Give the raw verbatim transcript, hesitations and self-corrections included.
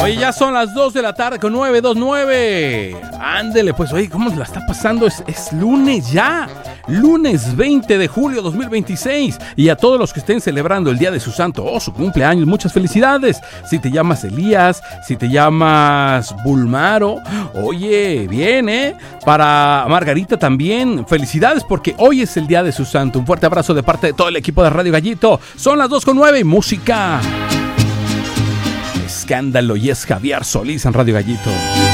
Oye, ya son las dos de la tarde con nueve veintinueve. Ándele, pues, oye, ¿cómo la está pasando? Es, es lunes ya. Lunes veinte de julio dos mil veintiséis. Y a todos los que estén celebrando el día de su santo o su cumpleaños, muchas felicidades. Si te llamas Elías, si te llamas Bulmaro, oye, bien, ¿eh? Para Margarita también, felicidades porque hoy es el día de su santo. Un fuerte abrazo de parte de todo el equipo de Radio Gallito. Son las dos con nueve y música. Escándalo, y es Javier Solís en Radio Gallito.